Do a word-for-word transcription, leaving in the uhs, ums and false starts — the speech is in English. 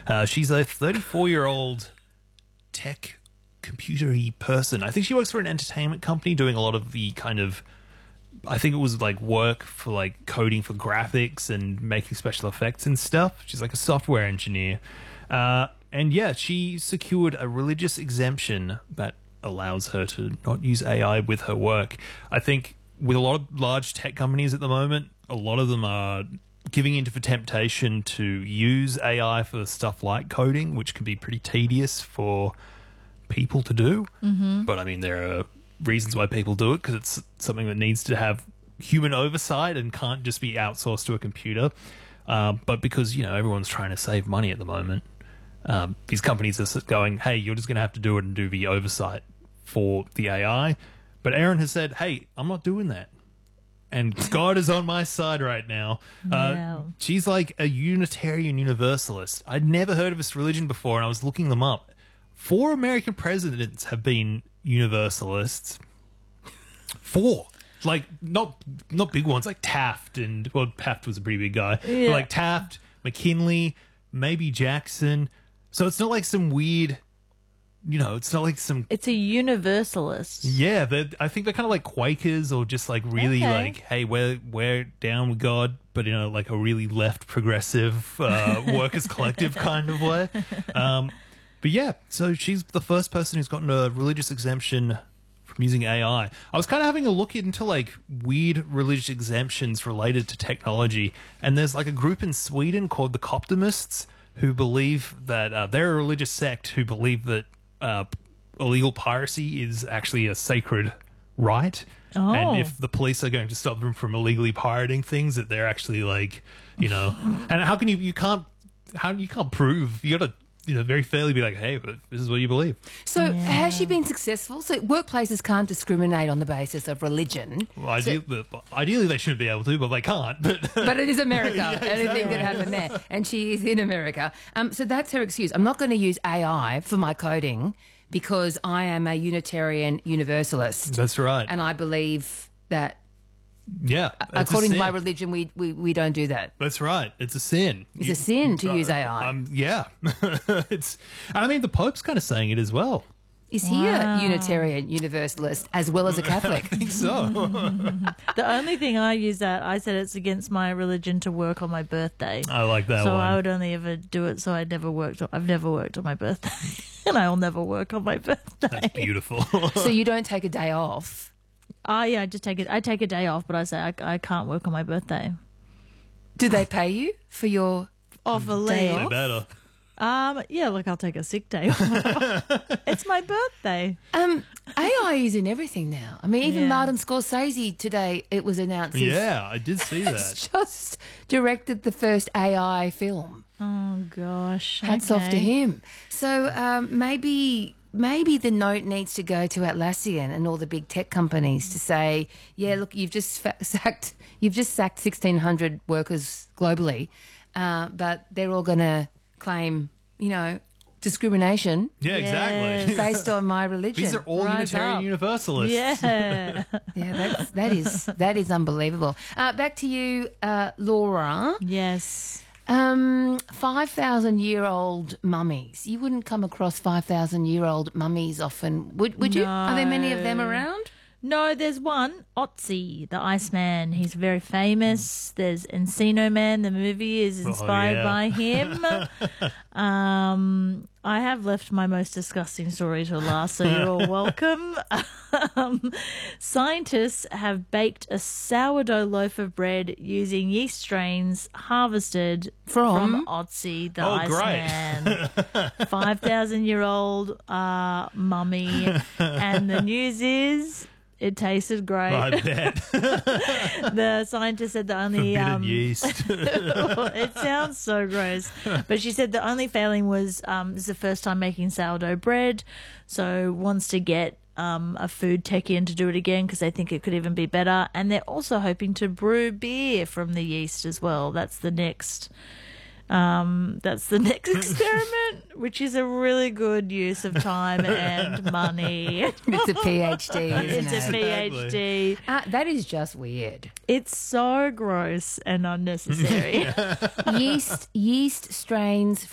Uh, she's a thirty-four-year-old tech computer-y person. I think she works for an entertainment company doing a lot of the kind of, I think it was like work for like coding for graphics and making special effects and stuff. She's like a software engineer. Uh, and yeah, she secured a religious exemption that allows her to not use A I with her work. I think with a lot of large tech companies at the moment, a lot of them are giving into the temptation to use A I for stuff like coding, which can be pretty tedious for people to do. Mm-hmm. But I mean, there are reasons why people do it, because it's something that needs to have human oversight and can't just be outsourced to a computer. Uh, but because, you know, everyone's trying to save money at the moment, um, these companies are going, hey, you're just going to have to do it and do the oversight for the A I. But Erin has said, hey, I'm not doing that. And God is on my side right now. Uh, Yeah. She's like a Unitarian Universalist. I'd never heard of this religion before, and I was looking them up. Four American presidents have been Universalists. Four. Like, not not big ones, like Taft, and, well, Taft was a pretty big guy. Yeah. But like Taft, McKinley, maybe Jackson. So it's not like some weird, you know, it's not like some... It's a universalist. Yeah, they're- I think they're kind of like Quakers, or just like really Okay. like, hey, we're we're down with God, but in a like a really left progressive uh, workers collective kind of way. Um, but yeah, so she's the first person who's gotten a religious exemption from using A I. I was kind of having a look into like weird religious exemptions related to technology, and there's like a group in Sweden called the Coptimists who believe that uh, they're a religious sect who believe that uh, illegal piracy is actually a sacred right. Oh. And if the police are going to stop them from illegally pirating things, that they're actually like, you know, and how can you, you can't, how you can't prove, you gotta, you know, very fairly be like, hey, but this is what you believe. So has she been successful? So workplaces can't discriminate on the basis of religion. Well, ideally, ideally they should be able to, but they can't. But, But it is America. Yeah, Anything exactly. could happen there. And she is in America. Um, so that's her excuse. I'm not going to use A I for my coding because I am a Unitarian Universalist. that's right. And I believe that Yeah. it's a according to sin. my religion, we, we, we don't do that. That's right. It's a sin. It's a sin to use A I. Um, yeah. It's. And I mean, the Pope's kind of saying it as well. Is he a Unitarian Universalist as well as a Catholic? I think so. The only thing I use that, I said it's against my religion to work on my birthday. I like that so one. I would only ever do it. So I never worked. On, I've never worked on my birthday, and I'll never work on my birthday. That's beautiful. So you don't take a day off? Oh yeah, I just take it. I take a day off, but I say I, I can't work on my birthday. Do they pay you for your Off a day leave. They off? better. Um, yeah, look, I'll take a sick day. It's my birthday. Um, A I is in everything now. I mean, even Yeah. Martin Scorsese today, it was announced, he's Yeah, I did see that. just directed the first A I film. Oh gosh, Hats off to okay. him. So um, maybe maybe the note needs to go to Atlassian and all the big tech companies to say, yeah, look, you've just fa- sacked you've just sacked sixteen hundred workers globally, uh, but they're all going to claim, you know, discrimination Yeah, exactly. based on my religion. These are all Rise Unitarian up. Universalists. Yeah. Yeah, that's, that is that is unbelievable. Uh, back to you, uh, Laura. Yes. Um, five thousand year old mummies. You wouldn't come across five thousand year old mummies often, would would you? Are there many of them No. around? No, there's one, Otzi, the Iceman. He's very famous. There's Encino Man. The movie is inspired yeah. by him. um, I have left my most disgusting story to last, so you're all welcome. um, scientists have baked a sourdough loaf of bread using yeast strains harvested From? from Otzi, the Oh, great. Iceman. five thousand year old uh, mummy. And the news is it tasted great. I bet. The scientist said the only Forbidden um, yeast. it sounds so gross, but she said the only failing was um, this is the first time making sourdough bread, so wants to get um, a food tech in to do it again because they think it could even be better, and they're also hoping to brew beer from the yeast as well. That's the next. Um, that's the next experiment, which is a really good use of time and money. It's a PhD, It's isn't a it? PhD. Uh, that is just weird. It's so gross and unnecessary. yeast yeast strains